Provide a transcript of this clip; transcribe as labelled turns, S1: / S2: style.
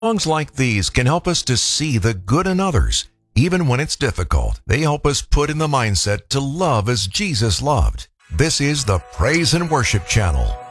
S1: Songs like these can help us to see the good in others. Even when it's difficult, they help us put in the mindset to love as Jesus loved. This is the Praise and Worship Channel.